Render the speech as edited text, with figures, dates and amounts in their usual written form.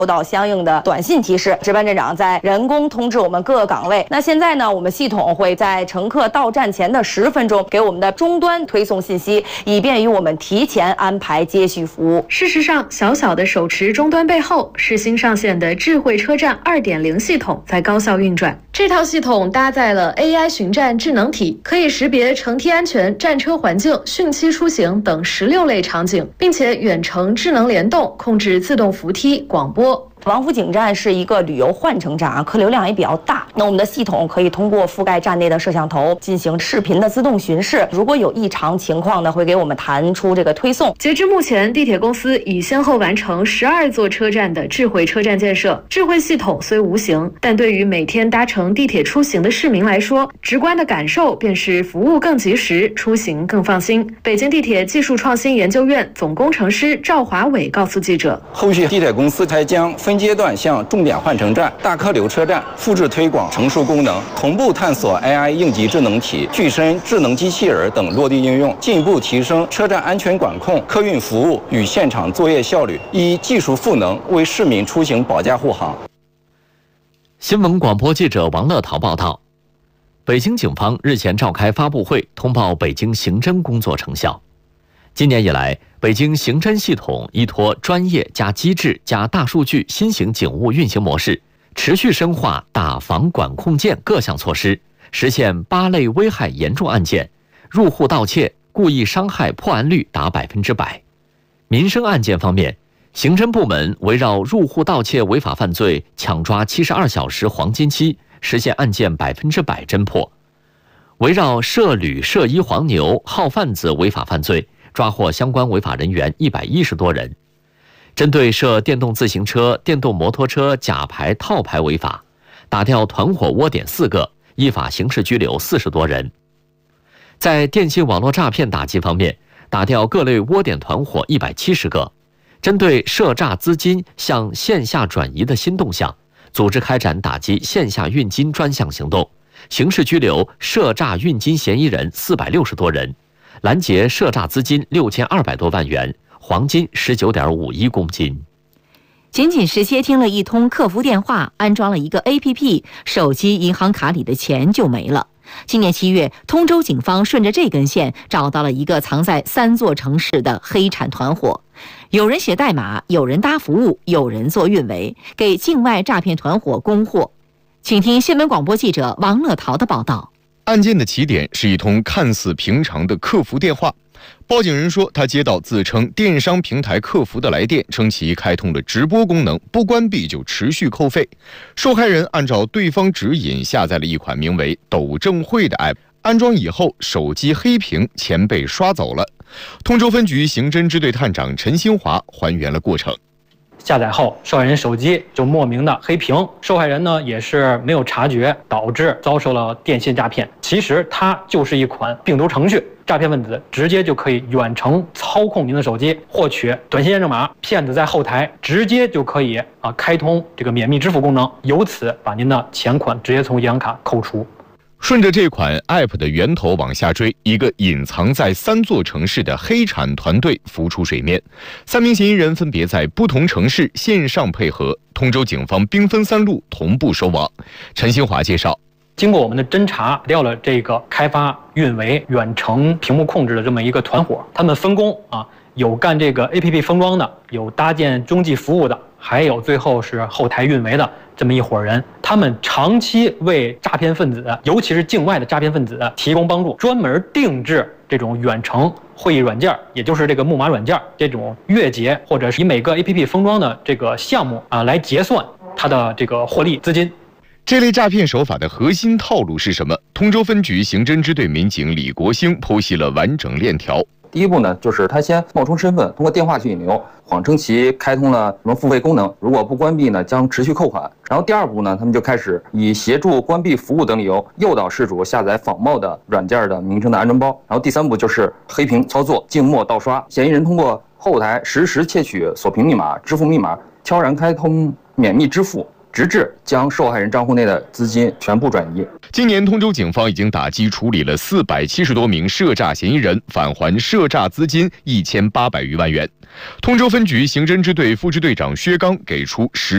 收到相应的短信提示，值班站长在人工通知我们各个岗位。那现在呢，我们系统会在乘客到站前的10分钟给我们的终端推送信息，以便于我们提前安排接续服务。 事实上，小小的手持终端背后是新上线的智慧车站2.0系统在高效运转。这套系统搭载了 AI 巡站智能体，可以识别乘梯安全、战车环境、汛期出行等16类场景，并且远程智能联动，控制自动扶梯、广播。 王府井站是一个旅游换乘站，客流量也比较大。那我们的系统可以通过覆盖站内的摄像头进行视频的自动巡视，如果有异常情况呢，会给我们弹出这个推送。 截至目前，地铁公司已先后完成12座车站的智慧车站建设。智慧系统虽无形，但对于每天搭乘地铁出行的市民来说，直观的感受便是服务更及时，出行更放心。北京地铁技术创新研究院总工程师赵华伟告诉记者， 后续地铁公司还将分阶段向重点换乘站、大客流车站复制推广乘数功能，同步探索 AI 应急智能体、具身智能机器人等落地应用，进一步提升车站安全管控、客运服务与现场作业效率，以技术赋能为市民出行保驾护航。 新闻广播记者王乐桃报道，北京警方日前召开发布会，通报北京刑侦工作成效。今年以来，北京刑侦系统依托专业加机制加大数据新型警务运行模式，持续深化打防管控建各项措施，实现8类危害严重案件入户盗窃、故意伤害破案率达100%。民生案件方面，刑侦部门围绕入户盗窃违法犯罪抢抓72小时黄金期，实现案件100%侦破；围绕涉铝涉衣黄牛号贩子违法犯罪，抓获相关违法人员110多人。针对涉电动自行车、电动摩托车假牌套牌违法，打掉团伙窝点4个，依法刑事拘留40多人。在电信网络诈骗打击方面，打掉各类窝点团伙170个。针对涉诈资金向线下转移的新动向，组织开展打击线下运金专项行动，刑事拘留涉诈运金嫌疑人460多人，拦截涉诈资金6200多万元，黄金19.51公斤。 仅仅是接听了一通客服电话，安装了一个 APP， 手机银行卡里的钱就没了。今年7月，通州警方顺着这根线找到了一个藏在3座城市的黑产团伙，有人写代码，有人搭服务，有人做运维，给境外诈骗团伙供货。请听新闻广播记者王乐桃的报道。 案件的起点是一通看似平常的客服电话。报警人说，他接到自称电商平台客服的来电，称其开通了直播功能，不关闭就持续扣费。受害人按照对方指引下载了一款名为抖正会的 app， 安装以后手机黑屏，钱被刷走了。通州分局刑侦支队探长陈新华还原了过程。 下载后，受害人手机就莫名的黑屏，受害人呢也是没有察觉，导致遭受了电信诈骗。其实它就是一款病毒程序，诈骗分子直接就可以远程操控您的手机，获取短信验证码，骗子在后台直接就可以开通这个免密支付功能，由此把您的钱款直接从银行卡扣除。 顺着这款 App 的源头往下追，一个隐藏在3座城市的黑产团队浮出水面。3名嫌疑人分别在不同城市线上配合，通州警方兵分3路同步收网。陈新华介绍， 经过我们的侦查，打掉了这个开发、运维、远程屏幕控制的这么一个团伙，他们分工有干这个 APP 封装的，有搭建中继服务的，还有最后是后台运维的这么一伙人。他们长期为诈骗分子，尤其是境外的诈骗分子提供帮助，专门定制这种远程会议软件，也就是这个木马软件，这种月结或者是以每个 APP 封装的这个项目来结算它的这个获利资金。 这类诈骗手法的核心套路是什么？通州分局刑侦支队民警李国兴剖析了完整链条。 第一步呢，就是他先冒充身份，通过电话去引流，谎称其开通了什么付费功能，如果不关闭呢，将持续扣款。然后第2步呢，他们就开始以协助关闭服务等理由，诱导事主下载仿冒的软件的名称的安装包。然后第3步就是黑屏操作，静默盗刷。嫌疑人通过后台实时窃取锁屏密码、支付密码，悄然开通免密支付，直至将受害人账户内的资金全部转移。 今年通州警方已经打击处理了470多名涉诈嫌疑人，返还涉诈资金1800余万元。通州分局刑侦支队副支队长薛刚给出10